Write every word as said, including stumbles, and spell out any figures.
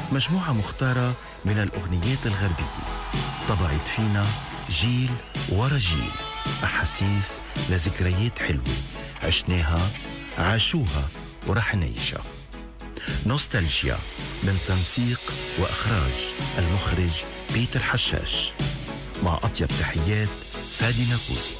مجموعة مختارة من الأغنيات الغربية طبعت فينا جيل ورا جيل، أحاسيس لذكريات حلوة عشناها عاشوها ورح نعيشها. نوستالجيا من تنسيق وإخراج المخرج بيتر حشاش، مع أطيب تحيات فادي ناكوزي.